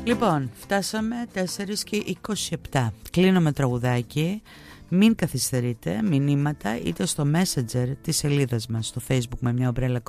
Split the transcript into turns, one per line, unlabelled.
Λοιπόν, φτάσαμε 4:27. Κλείνω με τραγουδάκι. Μην καθυστερείτε, μηνύματα είτε στο Messenger της σελίδας μας στο Facebook με μια ομπρέλα